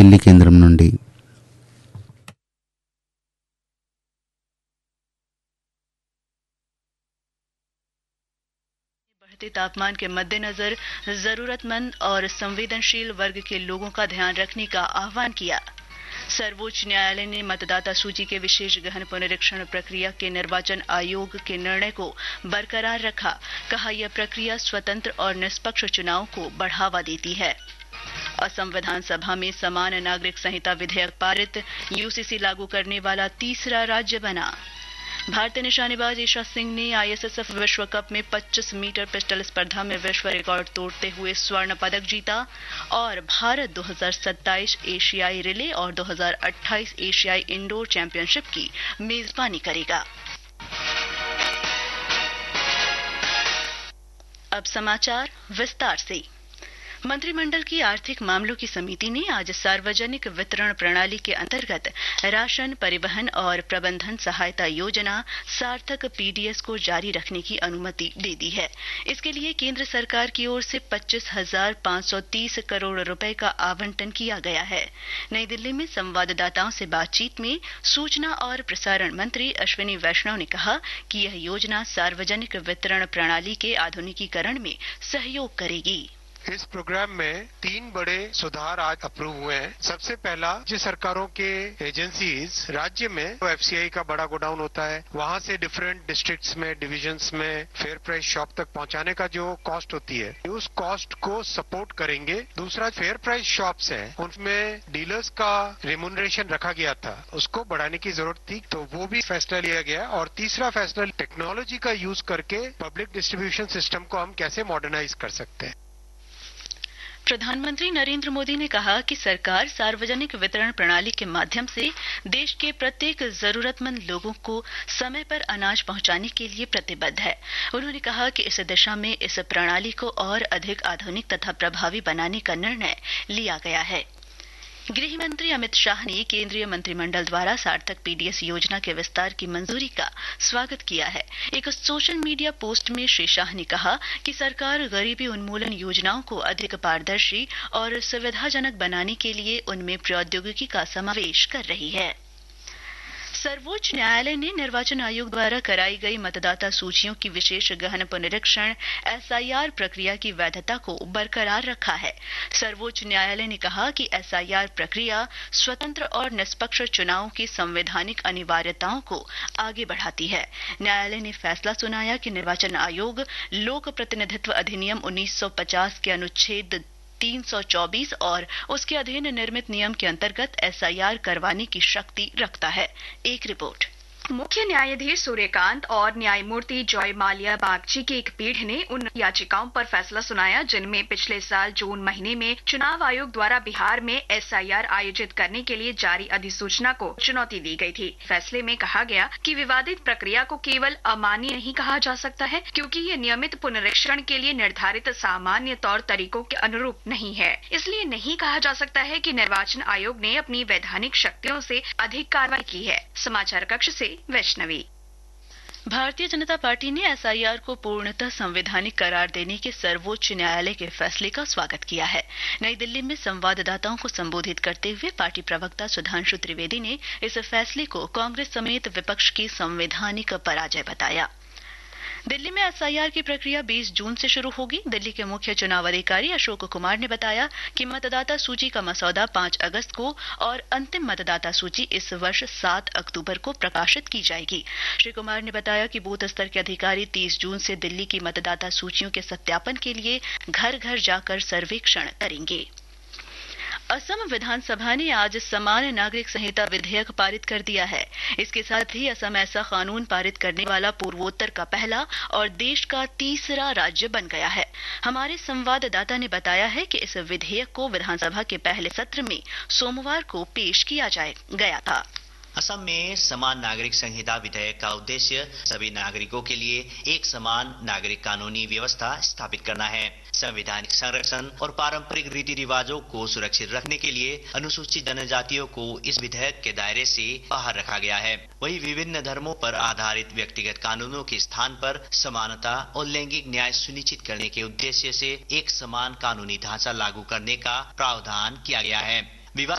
ఢిల్లీ కేంద్రం నుండి. बढ़ते तापमान के मद्देनजर जरूरतमंद और संवेदनशील वर्ग के लोगों का ध्यान रखने का आह्वान किया. सर्वोच्च न्यायालय ने मतदाता सूची के विशेष गहन पुनरीक्षण प्रक्रिया के निर्वाचन आयोग के निर्णय को बरकरार रखा. कहा, यह प्रक्रिया स्वतंत्र और निष्पक्ष चुनाव को बढ़ावा देती है. असम विधानसभा में समान नागरिक संहिता विधेयक पारित. यूसीसी लागू करने वाला तीसरा राज्य बना. भारतीय निशानेबाज ईशा सिंह ने आईएसएसएफ विश्व कप में 25 मीटर पिस्टल स्पर्धा में विश्व रिकॉर्ड तोड़ते हुए स्वर्ण पदक जीता. और भारत 2027 एशियाई रिले और 2028 एशियाई इंडोर चैंपियनशिप की मेजबानी करेगा. अब समाचार विस्तार से. मंत्रिमंडल की आर्थिक मामलों की समिति ने आज सार्वजनिक वितरण प्रणाली के अंतर्गत राशन, परिवहन और प्रबंधन सहायता योजना सार्थक पीडीएस को जारी रखने की अनुमति दे दी है. इसके लिए केंद्र सरकार की ओर से 25,530 करोड़ रुपए का आवंटन किया गया है. नई दिल्ली में संवाददाताओं से बातचीत में सूचना और प्रसारण मंत्री अश्विनी वैष्णव ने कहा कि यह योजना सार्वजनिक वितरण प्रणाली के आधुनिकीकरण में सहयोग करेगी. इस प्रोग्राम में 3 बड़े सुधार आज अप्रूव हुए हैं. सबसे पहला, राज्य सरकारों के एजेंसीज राज्य में तो एफसीआई का बड़ा गोडाउन होता है, वहां से डिफरेंट डिस्ट्रिक्ट्स में, डिविजन्स में फेयर प्राइस शॉप तक पहुंचाने का जो कॉस्ट होती है, उस कॉस्ट को सपोर्ट करेंगे. दूसरा, फेयर प्राइस शॉप्स हैं, उनमें डीलर्स का रेम्यूनरेशन रखा गया था, उसको बढ़ाने की जरूरत थी, तो वो भी फैसला लिया गया. और तीसरा फैसला, टेक्नोलॉजी का यूज करके पब्लिक डिस्ट्रीब्यूशन सिस्टम को हम कैसे मॉडर्नाइज कर सकते हैं. प्रधानमंत्री नरेंद्र मोदी ने कहा कि सरकार सार्वजनिक वितरण प्रणाली के माध्यम से देश के प्रत्येक जरूरतमंद लोगों को समय पर अनाज पहुंचाने के लिए प्रतिबद्ध है. उन्होंने कहा कि इस दिशा में इस प्रणाली को और अधिक आधुनिक तथा प्रभावी बनाने का निर्णय लिया गया है. गृह मंत्री अमित शाह ने केंद्रीय मंत्रिमंडल द्वारा सार्थक पीडीएस योजना के विस्तार की मंजूरी का स्वागत किया है. एक सोशल मीडिया पोस्ट में श्री शाह ने कहा कि सरकार गरीबी उन्मूलन योजनाओं को अधिक पारदर्शी और सुविधाजनक बनाने के लिए उनमें प्रौद्योगिकी का समावेश कर रही है. सर्वोच्च न्यायालय ने निर्वाचन आयोग द्वारा कराई गई मतदाता सूचियों की विशेष गहन पुनरीक्षण एसआईआर प्रक्रिया की वैधता को बरकरार रखा है. सर्वोच्च न्यायालय ने कहा कि एसआईआर प्रक्रिया स्वतंत्र और निष्पक्ष चुनावों की संवैधानिक अनिवार्यताओं को आगे बढ़ाती है. न्यायालय ने फैसला सुनाया कि निर्वाचन आयोग लोक प्रतिनिधित्व अधिनियम 1950 के अनुच्छेद 324 और उसके अधीन निर्मित नियम के अंतर्गत एसआईआर करवाने की शक्ति रखता है. एक रिपोर्ट. मुख्य न्यायाधीश सूर्यकांत और न्यायमूर्ति जॉय माल्या बागची की एक पीठ ने उन याचिकाओं पर फैसला सुनाया जिनमें पिछले साल जून महीने में चुनाव आयोग द्वारा बिहार में एसआईआर आयोजित करने के लिए जारी अधिसूचना को चुनौती दी गई थी. फैसले में कहा गया कि विवादित प्रक्रिया को केवल अमान्य नहीं कहा जा सकता है क्योंकि ये नियमित पुनरीक्षण के लिए निर्धारित सामान्य तौर तरीकों के अनुरूप नहीं है. इसलिए नहीं कहा जा सकता है कि निर्वाचन आयोग ने अपनी वैधानिक शक्तियों से अधिक कार्रवाई की है. समाचार कक्ष से वैष्णवी. भारतीय जनता पार्टी ने एसआईआर को पूर्णतः संवैधानिक करार देने के सर्वोच्च न्यायालय के फैसले का स्वागत किया है. नई दिल्ली में संवाददाताओं को संबोधित करते हुए पार्टी प्रवक्ता सुधांशु त्रिवेदी ने इस फैसले को कांग्रेस समेत विपक्ष की संवैधानिक पराजय बताया. दिल्ली में एसआईआर की प्रक्रिया 20 जून से शुरू होगी. दिल्ली के मुख्य चुनाव अधिकारी अशोक कुमार ने बताया कि मतदाता सूची का मसौदा 5 अगस्त को और अंतिम मतदाता सूची इस वर्ष 7 अक्टूबर को प्रकाशित की जाएगी. श्री कुमार ने बताया कि बूथ स्तर के अधिकारी 30 जून से दिल्ली की मतदाता सूचियों के सत्यापन के लिए घर घर जाकर सर्वेक्षण करेंगे. असम विधानसभा ने आज समान नागरिक संहिता विधेयक पारित कर दिया है. इसके साथ ही असम ऐसा कानून पारित करने वाला पूर्वोत्तर का पहला और देश का तीसरा राज्य बन गया है. हमारे संवाददाता ने बताया है कि इस विधेयक को विधानसभा के पहले सत्र में सोमवार को पेश किया गया था. असम में समान नागरिक संहिता विधेयक का उद्देश्य सभी नागरिकों के लिए एक समान नागरिक कानूनी व्यवस्था स्थापित करना है. संवैधानिक संरक्षण और पारंपरिक रीति रिवाजों को सुरक्षित रखने के लिए अनुसूचित जनजातियों को इस विधेयक के दायरे से बाहर रखा गया है. वही विभिन्न धर्मों पर आधारित व्यक्तिगत कानूनों के स्थान पर समानता और लैंगिक न्याय सुनिश्चित करने के उद्देश्य से एक समान कानूनी ढांचा लागू करने का प्रावधान किया गया है.